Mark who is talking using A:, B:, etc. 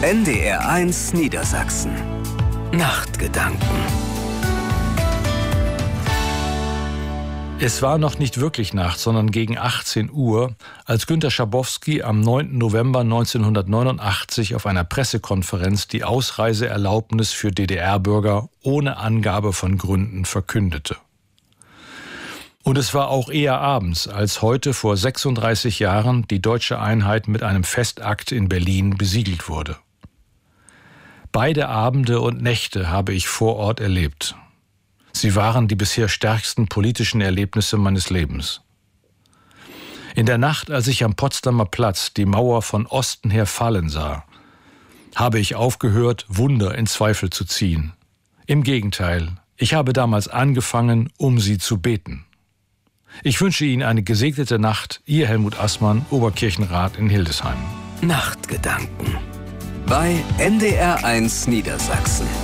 A: NDR1 Niedersachsen. Nachtgedanken.
B: Es war noch nicht wirklich Nacht, sondern gegen 18 Uhr, als Günter Schabowski am 9. November 1989 auf einer Pressekonferenz die Ausreiseerlaubnis für DDR-Bürger ohne Angabe von Gründen verkündete. Und es war auch eher abends, als heute vor 36 Jahren die deutsche Einheit mit einem Festakt in Berlin besiegelt wurde. Beide Abende und Nächte habe ich vor Ort erlebt. Sie waren die bisher stärksten politischen Erlebnisse meines Lebens. In der Nacht, als ich am Potsdamer Platz die Mauer von Osten her fallen sah, habe ich aufgehört, Wunder in Zweifel zu ziehen. Im Gegenteil, ich habe damals angefangen, um sie zu beten. Ich wünsche Ihnen eine gesegnete Nacht, Ihr Helmut Assmann, Oberkirchenrat in Hildesheim.
A: Nachtgedanken bei NDR1 Niedersachsen.